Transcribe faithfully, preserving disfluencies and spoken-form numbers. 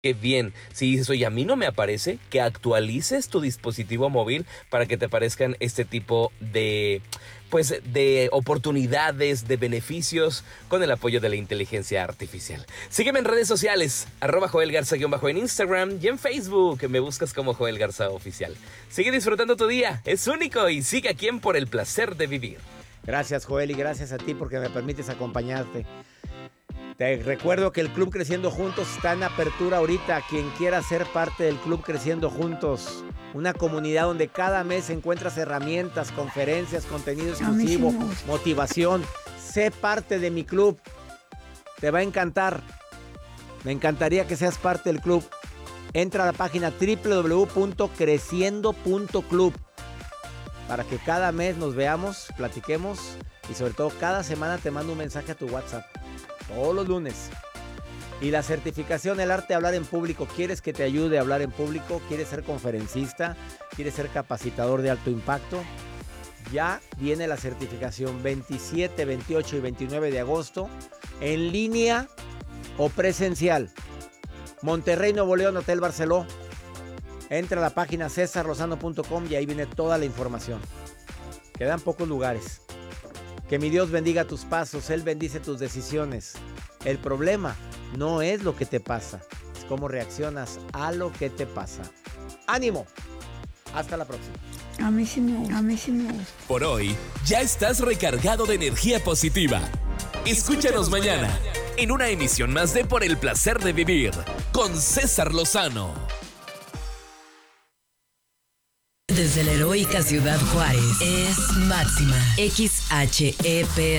Qué bien. Si dices, oye, a mí no me aparece, que actualices tu dispositivo móvil para que te aparezcan este tipo de, pues, de oportunidades, de beneficios con el apoyo de la inteligencia artificial. Sígueme en redes sociales, arroba Joel Garza guión bajo en Instagram y en Facebook. Me buscas como Joel Garza Oficial. Sigue disfrutando tu día, es único y sigue aquí en Por el Placer de Vivir. Gracias, Joel, y gracias a ti porque me permites acompañarte. Te recuerdo que el Club Creciendo Juntos está en apertura ahorita. Quien quiera ser parte del Club Creciendo Juntos, una comunidad donde cada mes encuentras herramientas, conferencias, contenido exclusivo, motivación. Sé parte de mi club. Te va a encantar. Me encantaría que seas parte del club. Entra a la página doble u doble u doble u punto creciendo punto club para que cada mes nos veamos, platiquemos y sobre todo cada semana te mando un mensaje a tu WhatsApp. Todos los lunes. Y la certificación, el arte de hablar en público. ¿Quieres que te ayude a hablar en público? ¿Quieres ser conferencista? ¿Quieres ser capacitador de alto impacto? Ya viene la certificación veintisiete, veintiocho y veintinueve de agosto. En línea o presencial. Monterrey, Nuevo León, Hotel Barceló. Entra a la página cesar lozano punto com y ahí viene toda la información. Quedan pocos lugares. Que mi Dios bendiga tus pasos, Él bendice tus decisiones. El problema no es lo que te pasa, es cómo reaccionas a lo que te pasa. ¡Ánimo! Hasta la próxima. A mí sí me gusta, a mí sí me gusta. Por hoy, ya estás recargado de energía positiva. Escúchanos mañana en una emisión más de Por el Placer de Vivir con César Lozano. Desde la heroica Ciudad Juárez es Máxima X H E P